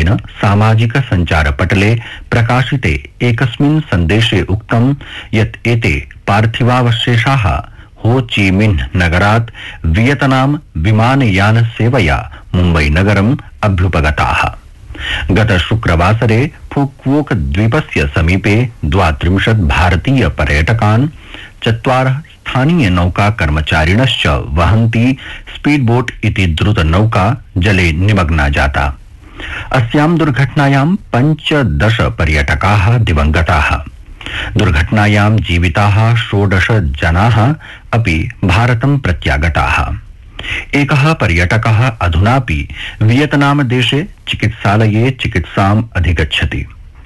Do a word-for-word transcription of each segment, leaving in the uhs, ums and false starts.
विभागेन सामाजिक संचारपटले प्रकाशिते एकस्मिन् सन्देशे उक्तं यत् एते पार्थिवावशेषाः हो ची मिन्ह नगरात् वियतनाम विमानयान सेवया मुम्बई नगरम् अभ्युपगताः। गत शुक्रवासरे फुकुओक द्वीपस्य समीपे द्वात्रिंशत् भारतीय पर्यटकान् चत्वारः स्थानीय नौका कर्मचारिणश्च वहन्ती स्पीडबोट इति द्रुत नौका जले निमग्ना जाता। अस्यां दुर्घटनायां पञ्चदश पर्यटकाः दिवंगताः। दुर्घटनायां जीविताः षोडश जनाः अपि भारतं प्रत्यागताः। एकः पर्यटकः अधुनापि वियतनाम देशे चिकित्सालये चिकित्साम् अधिगच्छति।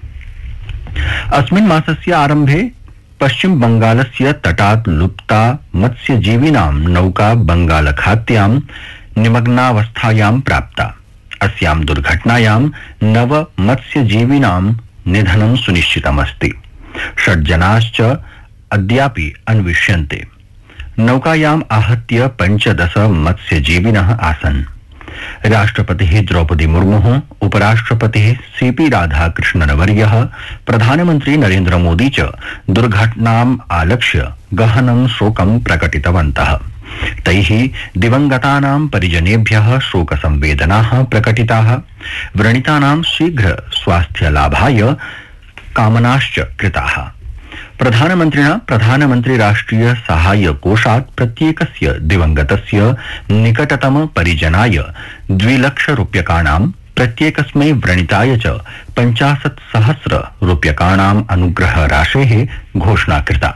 अस्मिन् मासस्य आरम्भे पश्चिम बंगालस्य तटात् लुप्ता मत्स्यजीविनां नौका बंगालखात्यां निमग्नावस्थायां प्राप्ता। अस्यां दुर्घटनायां नव मत्स्यजीविनां निधनं सुनिश्चितमस्ति। षड् जनाश्च अद्यापि अन्विष्यन्ते। नौकायाम् आहत्य पञ्चदश मत्स्यजीविनः आसन्। राष्ट्रपतिः द्रौपदी मुर्मुः, उपराष्ट्रपतिः सीपी राधाकृष्णनवर्यः, प्रधानमन्त्री नरेन्द्र मोदी च दुर्घटनाम् आलक्ष्य गहनं शोकं प्रकटितवन्तः। तैः दिवंगतानां परिजनेभ्यः शोकसंवेदनाः प्रकटिताः। व्रणितानां शीघ्र स्वास्थ्यलाभाय कामनाश्च कृताः। प्रधानमन्त्रिणा प्रधानमन्त्री राष्ट्रिय सहाय कोषात् प्रत्येकस्य दिवंगतस्य निकटतम परिजनाय द्विलक्ष रूप्यकाणां, प्रत्येकस्मै व्रणिताय च पञ्चाशत् सहस्र रूप्यकाणाम् अनुग्रह राशेः घोषणा कृता।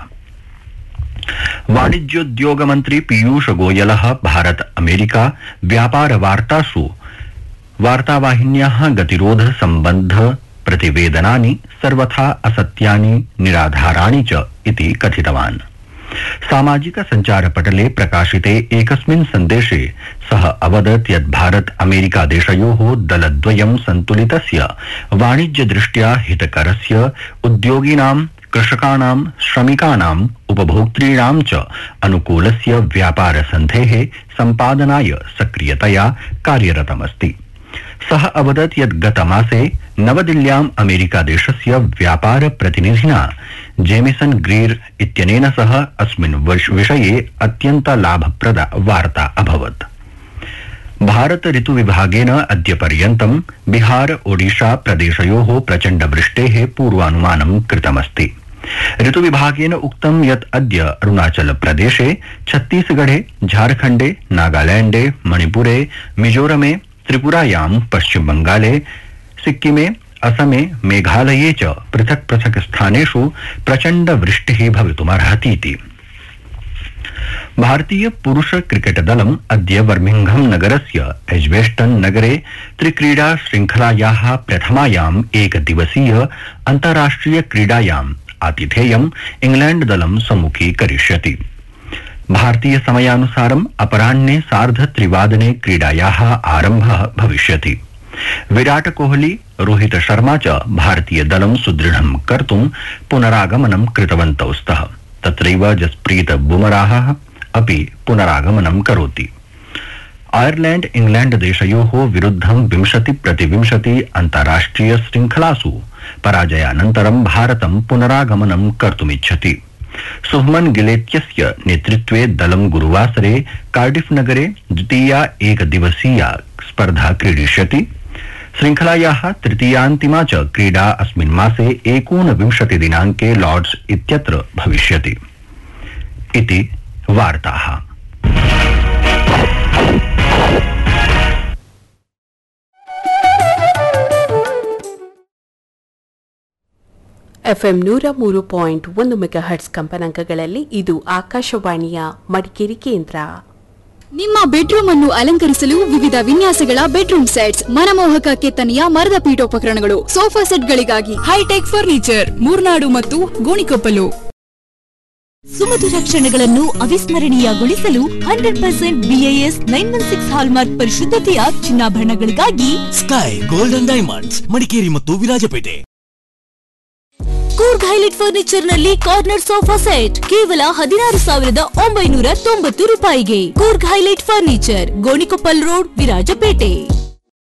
वाणिज्योद्योग मन्त्री पीयूष गोयलः भारत अमेरिका व्यापार वार्तासु वार्तावाहिन्याः गतिरोध सम्बन्ध प्रतिवेदनानि सर्वथा असत्यानि निराधाराणि च इति कथितवान्। सामाजिक संचारपटले प्रकाशिते एकस्मिन् सन्देशे सः अवदत् यत् भारत अमेरिका देशयोः दलद्वयं सन्तुलितस्य वाणिज्यदृष्ट्या हितकरस्य उद्योगिनां, कृषकाणां, श्रमिकाणाम्, उपभोक्तॄणां च अनुकूलस्य व्यापार सन्धेः सम्पादनाय सक्रियतया कार्यरतमस्ति। सः अवदत् यत् गतमासे नवदिल्ल्याम् अमेरिका देशस्य व्यापार प्रतिनिधिना जेमिसन ग्रीर इत्यनेन सह अस्मिन् विषये अत्यन्त लाभप्रदा वार्ता अभवत्। भारत ऋतु विभागेन अद्य पर्यन्तं बिहार ओडिशा प्रदेशयोः प्रचण्ड वृष्टेः पूर्वानुमानं कृतमस्ति। ऋतु विभागेन उक्तं यत् अद्य अरुणाचल प्रदेशे, छत्तीसगढ़े, झारखण्डे, नागालैंडे, मणिपुरे, मिजोरमे, त्रिपुरायां, पश्चिम बंगाले, सिक्किमे, असमे, मेघालये च पृथक् पृथक् स्थानेषु प्रचण्ड वृष्टिः भवितुमर्हतीति। भारतीय पुरुष क्रिकेट दलम् अद्य बर्मिंघम नगरस्य एज्बेस्टन नगरे त्रिक्रीडा श्रृंखलायाः प्रथमायाम् एकदिवसीय अन्ताराष्ट्रिय क्रीडायाम् आतिथेयम् इंग्लैंड दलं सम्मुखीकरिष्यति। भारतीय समयानुसारम् अपराह्ने सार्ध त्रिवादने क्रीडायाः आरम्भः भविष्यति। विराट कोहली, रोहित शर्मा च भारतीय दलं सुदृढं कर्तुं पुनरागमनं कृतवन्तौ स्तः। तत्रैव जसप्रीत बुमराहः अपि पुनरागमनं करोति। आयरलैंड इंग्लैंड देशयोः विरुद्धं विंशति प्रतिविंशति अन्ताराष्ट्रिय श्रृंखलासु पराजयानन्तरं भारतं पुनरागमनं कर्तुमिच्छति। शुभमन गिलेत्यस्य नेतृत्वे दलं गुरुवासरे कार्डिफ नगरे द्वितीया एकदिवसीया स्पर्धा क्रीडिष्यति। श्रृंखलायाः तृतीयान्तिमा च क्रीडा अस्मिन् मासे एकोनविंशति दिनाङ्के लॉर्ड्स इत्यत्र भविष्यति इति वार्ताः। ಎಫ್ಎಂ ನೂರ ಮೂರು ಪಾಯಿಂಟ್ ಒಂದು ಮೆಗಾಹರ್ಟ್ಸ್ ಕಂಪನಾಂಕಗಳಲ್ಲಿ ಇದು ಆಕಾಶವಾಣಿಯ ಮಡಿಕೇರಿ ಕೇಂದ್ರ. ನಿಮ್ಮ ಬೆಡ್ರೂಮ್ ಅನ್ನು ಅಲಂಕರಿಸಲು ವಿವಿಧ ವಿನ್ಯಾಸಗಳ ಬೆಡ್ರೂಮ್ ಸೆಟ್ಸ್, ಮನಮೋಹಕ ಕೆತ್ತನೆಯ ಮರದ ಪೀಠೋಪಕರಣಗಳು, ಸೋಫಾ ಸೆಟ್ಗಳಿಗಾಗಿ ಹೈಟೆಕ್ ಫರ್ನಿಚರ್, ಮೂರ್ನಾಡು ಮತ್ತು ಗೋಣಿಕೊಪ್ಪಲು. ಸುಮಧುರ ಕ್ಷಣಗಳನ್ನು ಅವಿಸ್ಮರಣೀಯಗೊಳಿಸಲು hundred percent BIS nine one six hallmark ಪರಿಶುದ್ಧತೆಯ ಚಿನ್ನಾಭರಣಗಳಿಗಾಗಿ sky golden diamonds, Madikeri ಮತ್ತು ವಿರಾಜಪೇಟೆ. ಕೂರ್ಗ್ ಹೈಲೈಟ್ ಫರ್ನಿಚರ್ ನಲ್ಲಿ ಕಾರ್ನರ್ ಸೋಫಾ ಸೆಟ್ ಕೇವಲ ಹದಿನಾರು ಸಾವಿರದ ಒಂಬೈನೂರ ತೊಂಬತ್ತು ರೂಪಾಯಿಗೆ. Coorg highlight furniture, Gonikoppal road, Virajpet.